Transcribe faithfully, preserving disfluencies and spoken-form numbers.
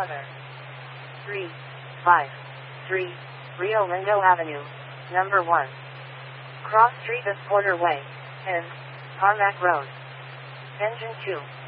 Mother. three five three Rio Lindo Avenue, number one. Cross Street of Porter Way, and Tarmac Road. Engine two.